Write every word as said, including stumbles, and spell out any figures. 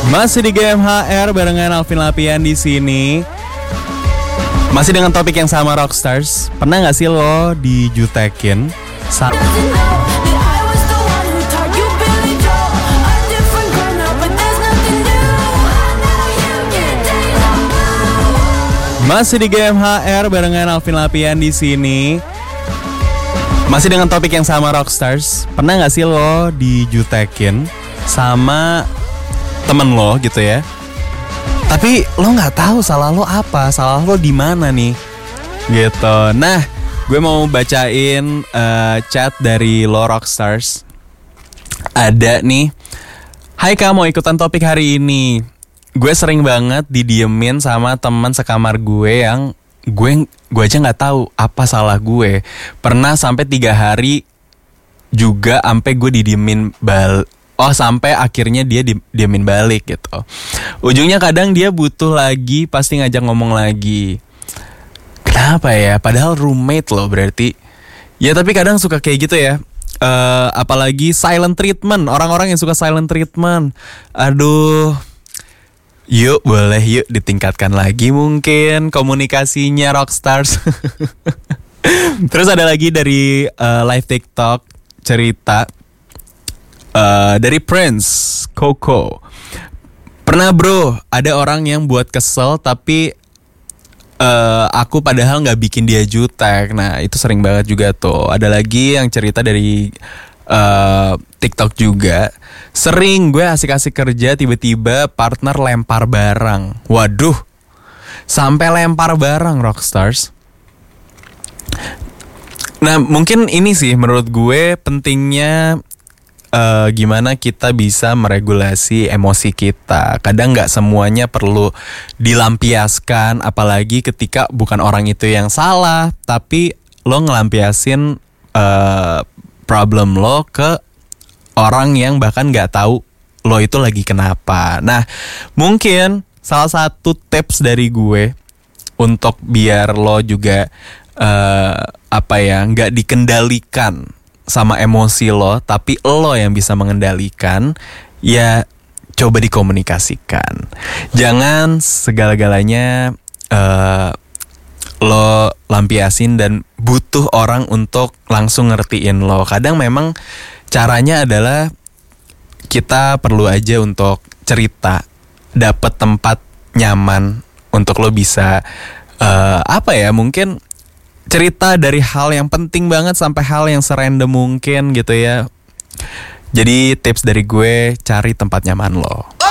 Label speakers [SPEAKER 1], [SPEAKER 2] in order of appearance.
[SPEAKER 1] Masih di G M H R barengan Alvin Lapian di sini. Masih dengan topik yang sama, Rockstars. Pernah nggak sih lo dijutekin saat Masih di G M H R barengan Alvin Lapian di sini. Masih dengan topik yang sama, Rockstars. Pernah nggak sih lo dijutekin sama temen lo gitu ya, tapi lo nggak tahu salah lo apa, salah lo di mana nih, gitu. Nah, gue mau bacain uh, chat dari lo Rockstars. Ada nih, hai Kak, mau ikutan topik hari ini. Gue sering banget didiemin sama teman sekamar gue yang gue gue aja nggak tahu apa salah gue. Pernah sampai tiga hari juga sampai gue didiemin bal. Oh, sampai akhirnya dia di, diamin balik gitu. Ujungnya kadang dia butuh lagi, pasti ngajak ngomong lagi. Kenapa ya? Padahal roommate loh berarti. Ya tapi kadang suka kayak gitu ya. Uh, apalagi silent treatment. Orang-orang yang suka silent treatment. Aduh. Yuk, boleh yuk ditingkatkan lagi mungkin komunikasinya, Rockstars. Terus ada lagi dari uh, live TikTok cerita. Uh, dari Prince Coco. Pernah bro, ada orang yang buat kesel tapi uh, aku padahal gak bikin dia jutek. Nah itu sering banget juga tuh. Ada lagi yang cerita dari uh, TikTok juga. Sering gue asik-asik kerja, tiba-tiba partner lempar barang. Waduh, sampai lempar barang, Rockstars. Nah mungkin ini sih menurut gue pentingnya Uh, gimana kita bisa meregulasi emosi kita. Kadang gak semuanya perlu dilampiaskan, apalagi ketika bukan orang itu yang salah, tapi lo ngelampiasin uh, problem lo ke orang yang bahkan gak tahu lo itu lagi kenapa. Nah mungkin salah satu tips dari gue untuk biar lo juga uh, apa ya, gak dikendalikan sama emosi lo, tapi lo yang bisa mengendalikan, ya coba dikomunikasikan. Jangan segala-galanya uh, lo lampiasin dan butuh orang untuk langsung ngertiin lo. Kadang memang caranya adalah kita perlu aja untuk cerita, dapet tempat nyaman untuk lo bisa uh, apa ya, mungkin cerita dari hal yang penting banget sampai hal yang serandom mungkin gitu ya. Jadi tips dari gue, cari tempat nyaman lo.